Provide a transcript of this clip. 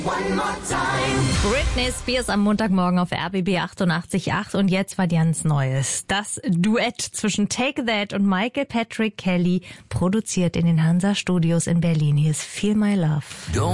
Britney Spears am Montagmorgen auf RBB 88.8 und jetzt war ganz Neues. Das Duett zwischen Take That und Michael Patrick Kelly, produziert in den Hansa Studios in Berlin. Hier ist Feel My Love.